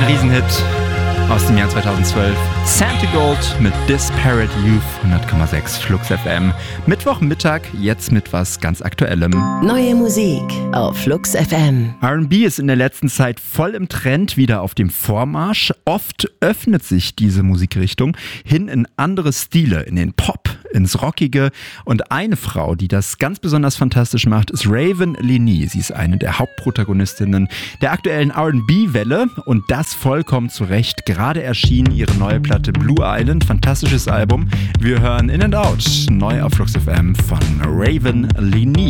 Riesenhit aus dem Jahr 2012. Santigold mit Disparate Youth, 100,6 Flux FM. Mittwochmittag, jetzt mit was ganz Aktuellem. Neue Musik auf Flux FM. R&B ist in der letzten Zeit voll im Trend, wieder auf dem Vormarsch. Oft öffnet sich diese Musikrichtung hin in andere Stile, in den Pop, ins Rockige. Und eine Frau, die das ganz besonders fantastisch macht, ist Raven Leigh. Sie ist eine der Hauptprotagonistinnen der aktuellen R&B-Welle und das vollkommen zu Recht. Gerade erschien ihre neue Platte Blue Island, fantastisches Album. Wir hören In and Out, neu auf Flux FM von Raven Leigh.